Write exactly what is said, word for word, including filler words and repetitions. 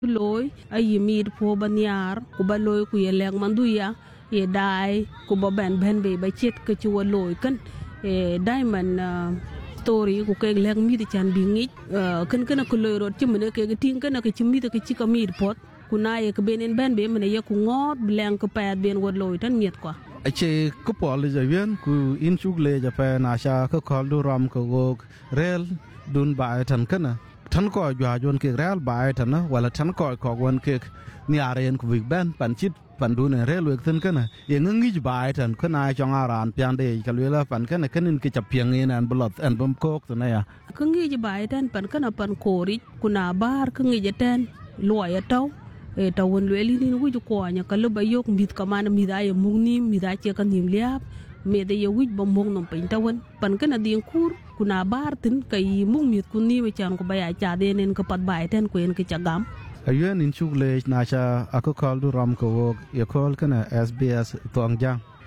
loy ay yimid po banyar ku ba loy ku yeleng manduya ye dai ku ba ben ben be ba chet ke ci wa loy kan e diamond story ku ke leng mi di chan bi ngi kan kan ko loy rot ci mene ke tin kan ke ci mi ke ci ka mi pot ku na ye ke benen ben be mene ye ku ngot leng ko pa ben wa loy tan miet kwa ache ko pol ja yen ku in chugle ja pa na sha ko kol du ram ko go rel dun ba tan kana tan ko jwa jon ke real ba tan na wala tan ko ko won ke ni aren ku big ben pan chit pan du ne rel wek tan kana ye ngi ba tan kana chong aran pian de ka le la pan kana kanin ke chap piang en an blot an bom kok to na ya ko ngi ba tan pan kana pan ko ri ku na bar ko ngi je tan lo ya taw e tawon le li ni wuju ko nya ka ba yok mit ka man mi da ye mung ni mi da che ka nim liap me de ye wuj ba mung nom pin tawon pan kana din kur kuna bar tin kay mung mit kun ni we chan ko ba ya cha de nen ko pat bai ten ko en ke cha gam ayen in chugle na sha ako kol du ram ko wo ye kol kana S B S tong jang